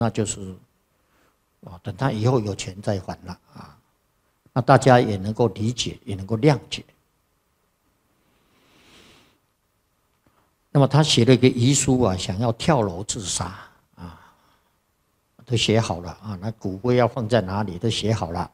那就是等他以后有钱再还了啊。那大家也能够理解，也能够谅解。那么他写了一个遗书啊，想要跳楼自杀啊，都写好了啊，那骨灰要放在哪里都写好了。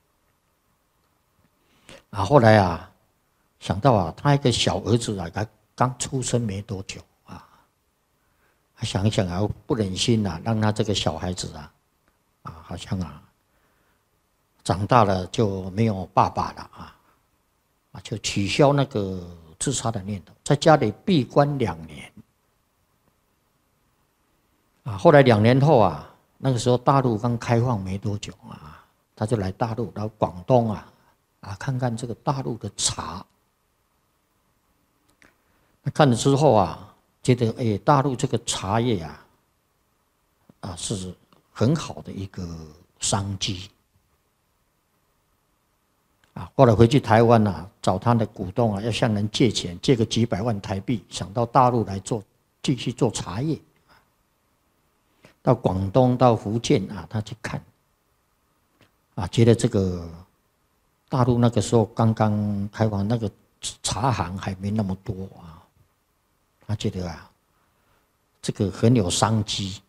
啊，后来啊，想到啊，他一个小儿子啊，刚出生没多久啊，他想一想啊，不忍心啊，让他这个小孩子啊，好像啊，长大了就没有爸爸了啊，就取消那个自杀的念头，在家里闭关2年。啊，后来2年后啊，那个时候大陆刚开放没多久啊，他就来大陆，到广东啊，看看这个大陆的茶。那看了之后啊，觉得大陆这个茶叶是很好的一个商机。后来回去台湾找他的股东要向人借钱，借个几百万台币，想到大陆来继续做茶叶。到广东、到福建他去看，觉得这个大陆那个时候刚刚开放，那个茶行还没那么多他觉得这个很有商机。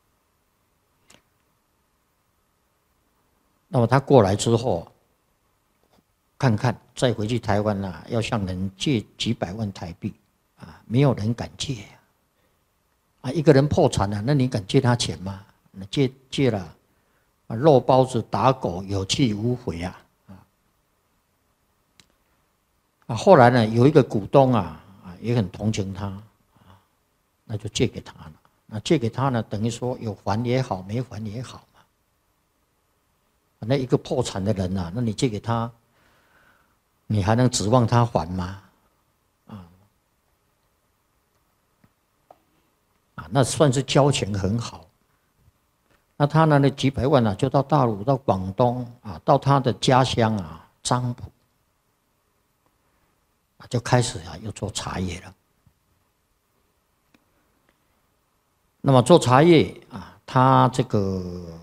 那么他过来之后，看看再回去台湾要向人借几百万台币没有人敢借一个人破产了，那你敢借他钱吗？借了肉包子打狗，有去无回后来呢，有一个股东也很同情他那就借给他了。那借给他呢，等于说有还也好，没还也好嘛。那一个破产的人那你借给他，你还能指望他还吗？那算是交情很好。那他呢，那几百万就到大陆、到广东到他的家乡漳浦就开始又做茶叶了。那么做茶叶他这个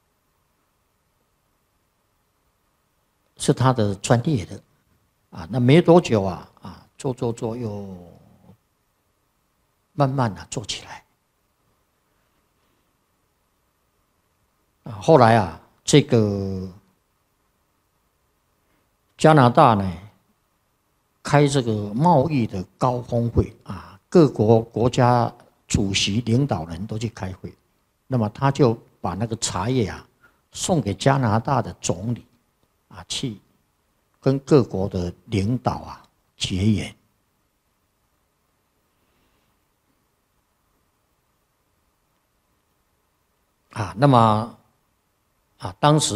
是他的专业的那没多久做又慢慢做起来。后来这个加拿大呢开这个贸易的高峰会各国家主席领导人都去开会，那么他就把那个茶叶送给加拿大的总理去跟各国的领导结缘。那么当时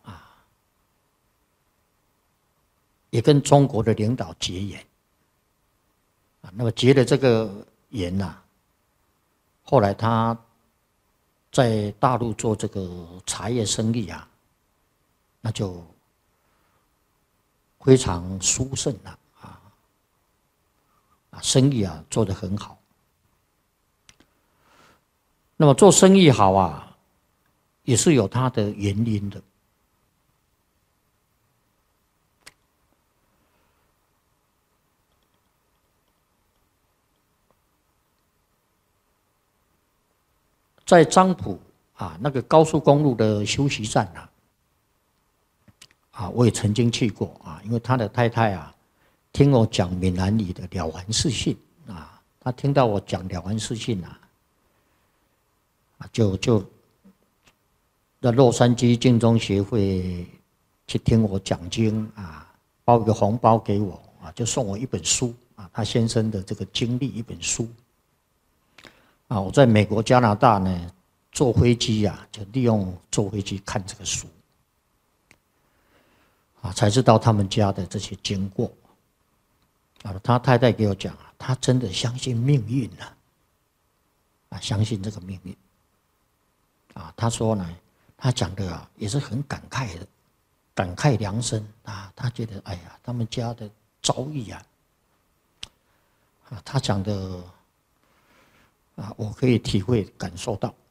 也跟中国的领导结缘那么结了这个缘后来他在大陆做这个茶叶生意那就非常殊胜了生意做得很好。那么做生意好也是有它的原因的。在漳浦那个高速公路的休息站我也曾经去过因为他的太太听我讲闽南语的了凡四训他听到我讲了凡四训就在洛杉矶净宗协会去听我讲经包一个红包给我就送我一本书他先生的这个经历一本书我在美国加拿大呢坐飞机就利用坐飞机看这个书才知道他们家的这些经过他太太给我讲他真的相信命运相信这个命运他说呢他讲的也是很感慨的，感慨良深他觉得哎呀他们家的遭遇他讲的我可以体会感受到